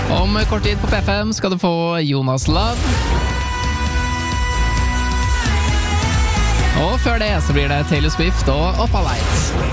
Om kort tid på P5 skal du få Jonas Love. Og før det så blir det Taylor Swift og Oppa Lights.